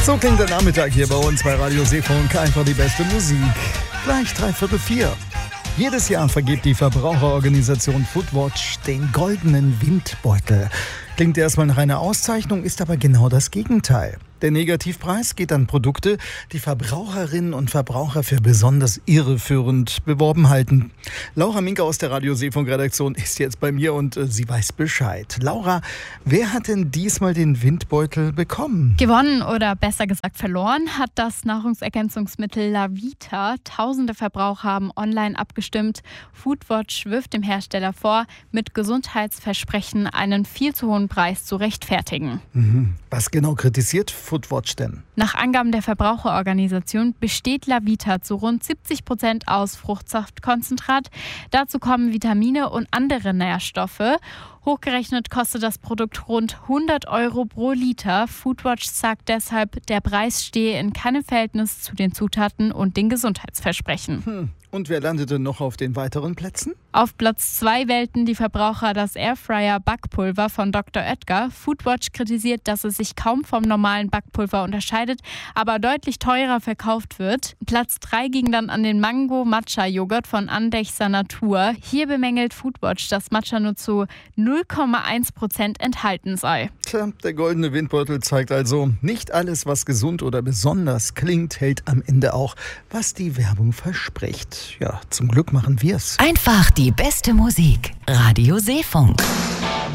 So klingt der Nachmittag hier bei uns bei Radio Seefunk. Einfach die beste Musik. Gleich 3/4. Jedes Jahr vergibt die Verbraucherorganisation Foodwatch den goldenen Windbeutel. Klingt erstmal nach einer Auszeichnung, ist aber genau das Gegenteil. Der Negativpreis geht an Produkte, die Verbraucherinnen und Verbraucher für besonders irreführend beworben halten. Laura Minke aus der Radio Seefunk-Redaktion ist jetzt bei mir und sie weiß Bescheid. Laura, wer hat denn diesmal den Windbeutel bekommen? Gewonnen oder besser gesagt verloren hat das Nahrungsergänzungsmittel Lavita. Tausende Verbraucher haben online abgestimmt. Foodwatch wirft dem Hersteller vor, mit Gesundheitsversprechen einen viel zu hohen Preis zu rechtfertigen. Was genau kritisiert Foodwatch denn? Nach Angaben der Verbraucherorganisation besteht Lavita zu rund 70% aus Fruchtsaftkonzentrat. Dazu kommen Vitamine und andere Nährstoffe. Hochgerechnet kostet das Produkt rund 100 € pro Liter. Foodwatch sagt deshalb, der Preis stehe in keinem Verhältnis zu den Zutaten und den Gesundheitsversprechen. Und wer landete noch auf den weiteren Plätzen? Auf Platz 2 wählten die Verbraucher das Airfryer-Backpulver von Dr. Oetker. Foodwatch kritisiert, dass es sich kaum vom normalen Backpulver unterscheidet, aber deutlich teurer verkauft wird. Platz 3 ging dann an den Mango-Matcha-Joghurt von Andechser Natur. Hier bemängelt Foodwatch, dass Matcha nur zu 0,1% enthalten sei. Tja, der goldene Windbeutel zeigt also, nicht alles, was gesund oder besonders klingt, hält am Ende auch, was die Werbung verspricht. Ja, zum Glück machen wir's. Einfach die beste Musik. Radio Seefunk.